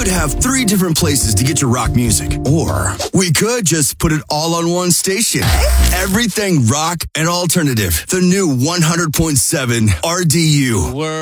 have 3 different places to get your rock music. Or we could just put it all on one station. Everything rock and alternative. The new 100.7 RDU.